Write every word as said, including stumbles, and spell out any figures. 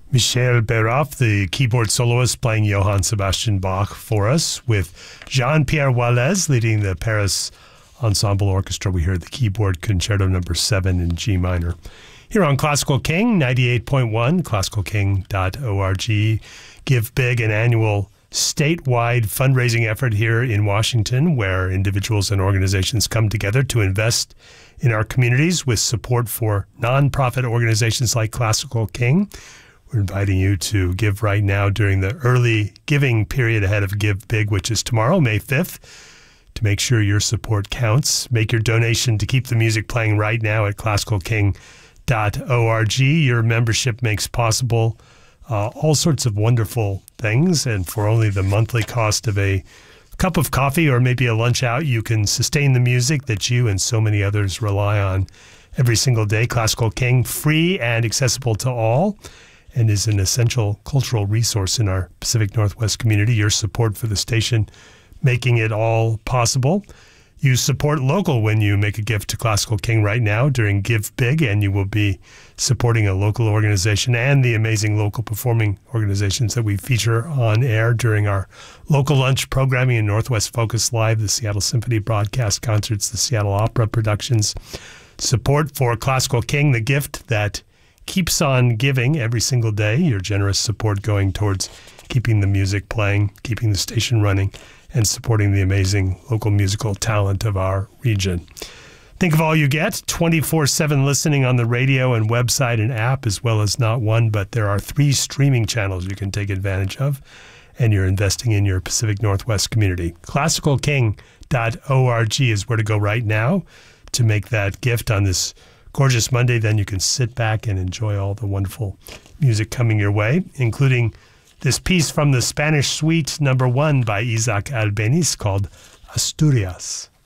Michel Bérauf, the keyboard soloist, playing Johann Sebastian Bach for us, with Jean-Pierre Wallez leading the Paris Ensemble Orchestra. We heard the keyboard concerto number seven in G minor. Here on Classical King, ninety-eight point one, classical king dot org. Give Big, an annual statewide fundraising effort here in Washington, where individuals and organizations come together to invest in our communities with support for nonprofit organizations like Classical King. We're inviting you to give right now during the early giving period ahead of Give Big, which is tomorrow, May fifth, to make sure your support counts. Make your donation to keep the music playing right now at classical king dot org. Your membership makes possible uh, all sorts of wonderful things, and for only the monthly cost of a cup of coffee or maybe a lunch out, you can sustain the music that you and so many others rely on every single day. Classical King, free and accessible to all, and is an essential cultural resource in our Pacific Northwest community. Your support for the station making it all possible. You support local when you make a gift to Classical King right now during Give Big, and you will be supporting a local organization and the amazing local performing organizations that we feature on air during our local lunch programming in Northwest Focus Live, the Seattle Symphony broadcast concerts, the Seattle Opera productions. Support for Classical King, the gift that keeps on giving every single day. Your generous support going towards keeping the music playing, keeping the station running, and supporting the amazing local musical talent of our region. Think of all you get, twenty-four seven listening on the radio and website and app, as well as not one, but there are three streaming channels you can take advantage of, and you're investing in your Pacific Northwest community. classical king dot org is where to go right now to make that gift on this gorgeous Monday. Then you can sit back and enjoy all the wonderful music coming your way, including this piece from the Spanish Suite number one by Isaac Albeniz called Asturias.